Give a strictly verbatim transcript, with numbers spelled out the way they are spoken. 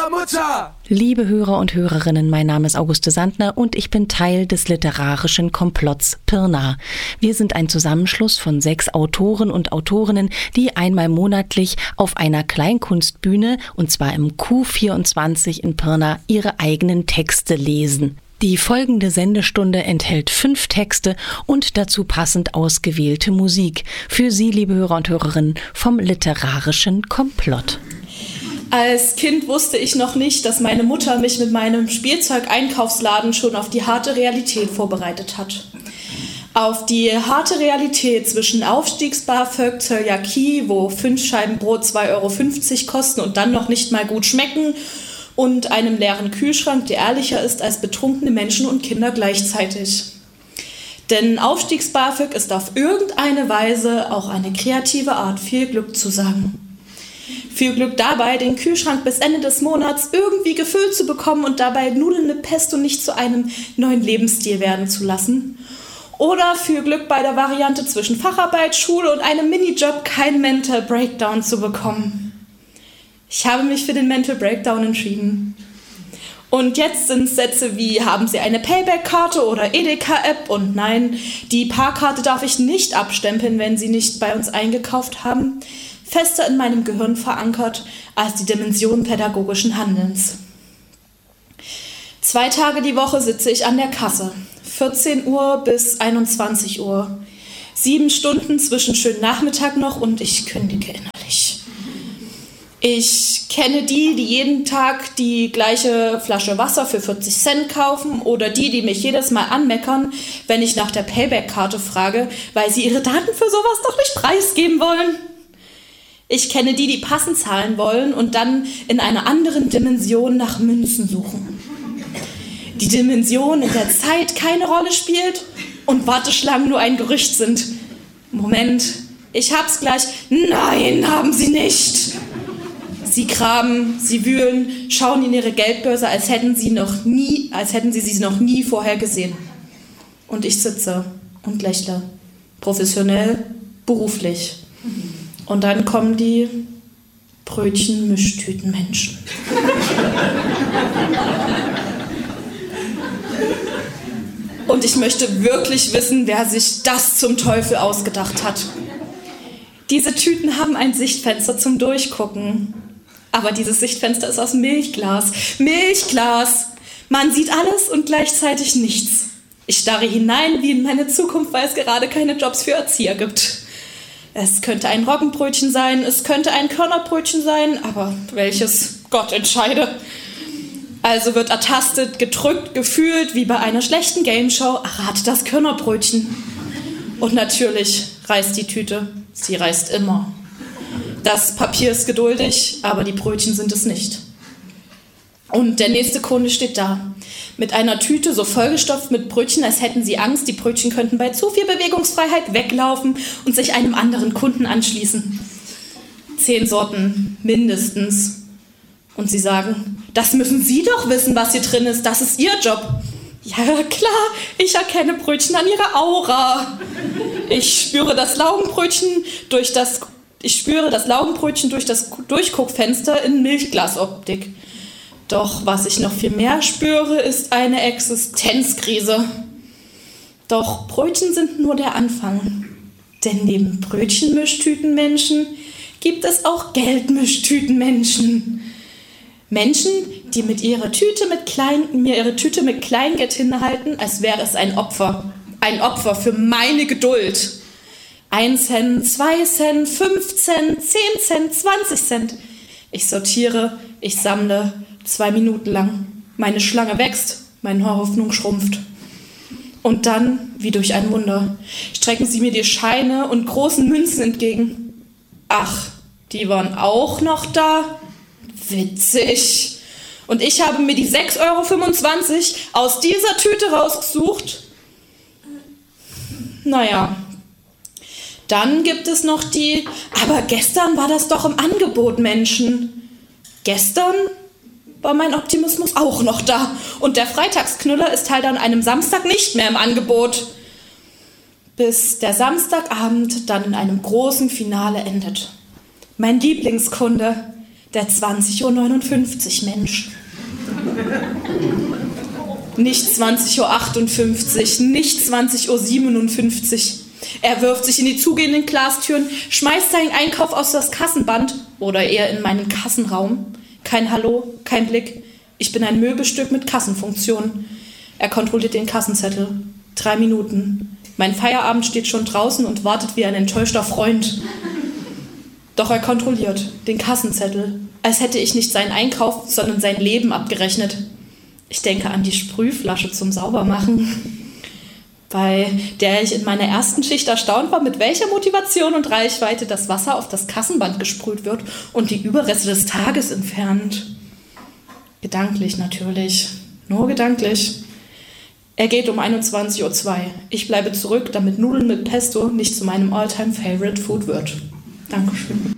Mutter, Mutter! Liebe Hörer und Hörerinnen, mein Name ist Auguste Sandner und ich bin Teil des literarischen Komplotts Pirna. Wir sind ein Zusammenschluss von sechs Autoren und Autorinnen, die einmal monatlich auf einer Kleinkunstbühne, und zwar im Q vierundzwanzig in Pirna, ihre eigenen Texte lesen. Die folgende Sendestunde enthält fünf Texte und dazu passend ausgewählte Musik. Für Sie, liebe Hörer und Hörerinnen, vom literarischen Komplott. Als Kind wusste ich noch nicht, dass meine Mutter mich mit meinem Spielzeugeinkaufsladen schon auf die harte Realität vorbereitet hat. Auf die harte Realität zwischen Aufstiegs-BAföG, Zöliakie, wo fünf Scheiben Brot zwei Euro fünfzig kosten und dann noch nicht mal gut schmecken, und einem leeren Kühlschrank, der ehrlicher ist als betrunkene Menschen und Kinder gleichzeitig. Denn Aufstiegs-BAföG ist auf irgendeine Weise auch eine kreative Art, viel Glück zu sagen. Viel Glück dabei, den Kühlschrank bis Ende des Monats irgendwie gefüllt zu bekommen und dabei Nudeln mit Pesto nicht zu einem neuen Lebensstil werden zu lassen. Oder viel Glück bei der Variante zwischen Facharbeit, Schule und einem Minijob keinen Mental Breakdown zu bekommen. Ich habe mich für den Mental Breakdown entschieden. Und jetzt sind Sätze wie, haben Sie eine Payback-Karte oder Edeka-App? Und nein, die Parkkarte darf ich nicht abstempeln, wenn Sie nicht bei uns eingekauft haben. Fester in meinem Gehirn verankert als die Dimension pädagogischen Handelns. Zwei Tage die Woche sitze ich an der Kasse. vierzehn Uhr bis einundzwanzig Uhr. Sieben Stunden zwischen schönen Nachmittag noch und ich kündige innerlich. Ich kenne die, die jeden Tag die gleiche Flasche Wasser für vierzig Cent kaufen oder die, die mich jedes Mal anmeckern, wenn ich nach der Payback-Karte frage, weil sie ihre Daten für sowas doch nicht preisgeben wollen. Ich kenne die, die passend zahlen wollen und dann in einer anderen Dimension nach Münzen suchen. Die Dimension, in der Zeit keine Rolle spielt und Warteschlangen nur ein Gerücht sind. Moment, ich hab's gleich. Nein, haben sie nicht. Sie graben, sie wühlen, schauen in ihre Geldbörse, als hätten sie noch nie, als hätten sie sie noch nie vorher gesehen. Und ich sitze und lächle. Professionell, beruflich. Und dann kommen die Brötchen-Mischtüten-Menschen. Und ich möchte wirklich wissen, wer sich das zum Teufel ausgedacht hat. Diese Tüten haben ein Sichtfenster zum Durchgucken. Aber dieses Sichtfenster ist aus Milchglas. Milchglas! Man sieht alles und gleichzeitig nichts. Ich starre hinein wie in meine Zukunft, weil es gerade keine Jobs für Erzieher gibt. Es könnte ein Roggenbrötchen sein, es könnte ein Körnerbrötchen sein, aber welches? Gott entscheide. Also wird ertastet, gedrückt, gefühlt, wie bei einer schlechten Gameshow. Errate das Körnerbrötchen. Und natürlich reißt die Tüte. Sie reißt immer. Das Papier ist geduldig, aber die Brötchen sind es nicht. Und der nächste Kunde steht da. Mit einer Tüte so vollgestopft mit Brötchen, als hätten sie Angst, die Brötchen könnten bei zu viel Bewegungsfreiheit weglaufen und sich einem anderen Kunden anschließen. Zehn Sorten, mindestens. Und sie sagen, das müssen Sie doch wissen, was hier drin ist, das ist Ihr Job. Ja, klar, ich erkenne Brötchen an ihrer Aura. Ich spüre das Laugenbrötchen durch das, ich spüre das Laugenbrötchen durch das Durchguckfenster in Milchglasoptik. Doch was ich noch viel mehr spüre, ist eine Existenzkrise. Doch Brötchen sind nur der Anfang. Denn neben Brötchenmischtütenmenschen gibt es auch Geldmischtütenmenschen. Menschen, die mit ihrer Tüte mit Klein, mir ihre Tüte mit Kleingeld hinhalten, als wäre es ein Opfer. Ein Opfer für meine Geduld. Ein Cent, zwei Cent, fünf Cent, zehn Cent, zwanzig Cent. Ich sortiere, ich sammle, zwei Minuten lang. Meine Schlange wächst, meine Hoffnung schrumpft. Und dann, wie durch ein Wunder, strecken sie mir die Scheine und großen Münzen entgegen. Ach, die waren auch noch da? Witzig. Und ich habe mir die sechs Euro fünfundzwanzig aus dieser Tüte rausgesucht. Naja, dann gibt es noch die, aber gestern war das doch im Angebot, Menschen. Gestern war mein Optimismus auch noch da. Und der Freitagsknüller ist halt an einem Samstag nicht mehr im Angebot. Bis der Samstagabend dann in einem großen Finale endet. Mein Lieblingskunde, Der zwanzig Uhr neunundfünfzig Mensch. Nicht zwanzig Uhr achtundfünfzig, nicht zwanzig Uhr siebenundfünfzig. Er wirft sich in die zugehenden Glastüren, schmeißt seinen Einkauf aus das Kassenband oder eher in meinen Kassenraum. Kein Hallo, kein Blick. Ich bin ein Möbelstück mit Kassenfunktion. Er kontrolliert den Kassenzettel. Drei Minuten. Mein Feierabend steht schon draußen und wartet wie ein enttäuschter Freund. Doch er kontrolliert den Kassenzettel, als hätte ich nicht seinen Einkauf, sondern sein Leben abgerechnet. Ich denke an die Sprühflasche zum Saubermachen, bei der ich in meiner ersten Schicht erstaunt war, mit welcher Motivation und Reichweite das Wasser auf das Kassenband gesprüht wird und die Überreste des Tages entfernt. Gedanklich natürlich, nur gedanklich. Er geht um einundzwanzig Uhr zwei. Ich bleibe zurück, damit Nudeln mit Pesto nicht zu meinem All-Time-Favorite Food wird. Dankeschön.